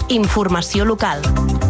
Informació local.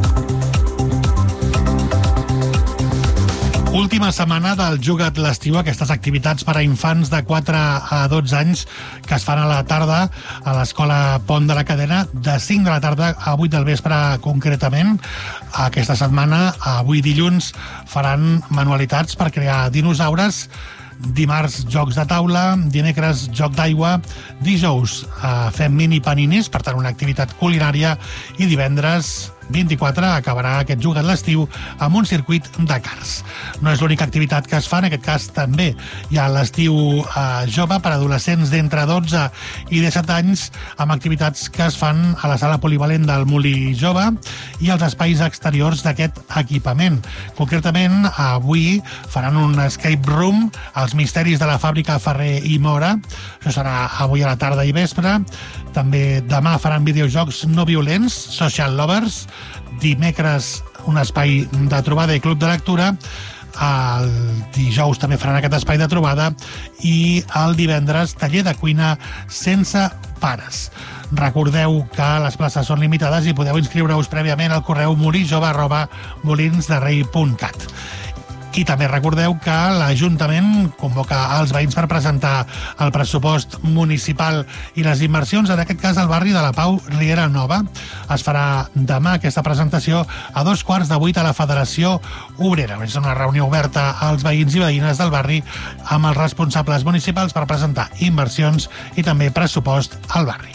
Última setmana del Juga't l'estiu, aquestes activitats per a infants de 4 a 12 anys que es fan a la tarda a l'Escola Pont de la Cadena, de 5 de la tarda a 8 del vespre concretament. Aquesta setmana, avui dilluns, faran manualitats per crear dinosaures. Dimarts, jocs de taula, dimecres, joc d'aigua, dijous fem mini paninis, per tant una activitat culinària, i divendres 24 acabarà aquest Juga't l'estiu amb un circuit de karts. No és l'única activitat que es fa, en aquest cas també hi ha l'estiu jove per adolescents d'entre 12 i 17 anys, amb activitats que es fan a la sala polivalent del Molí Jove i als espais exteriors d'aquest equipament. Concretament, avui faran un escape room als misteris de la fàbrica Ferrer i Mora. Això serà avui a la tarda i vespre. També demà faran videojocs no violents, Social Lovers. Dimecres, un espai de trobada i club de lectura. El dijous també faran aquest espai de trobada i el divendres taller de cuina sense pares. Recordeu que les places són limitades i podeu inscriure-us prèviament al correu molijove@molinsderei.cat. I també recordeu que l'Ajuntament convoca els veïns per presentar el pressupost municipal i les inversions, en aquest cas al barri de la Pau, Riera Nova. Es farà demà aquesta presentació a 7:15 a la Federació Obrera. És una reunió oberta als veïns i veïnes del barri amb els responsables municipals per presentar inversions i també pressupost al barri.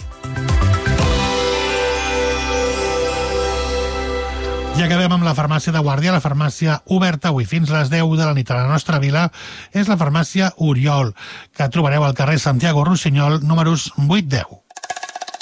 I acabem amb la farmàcia de Guàrdia, la farmàcia oberta avui fins les 10 de la nit a la nostra vila. És la farmàcia Oriol, que trobareu al carrer Santiago Rossinyol, números 8-10.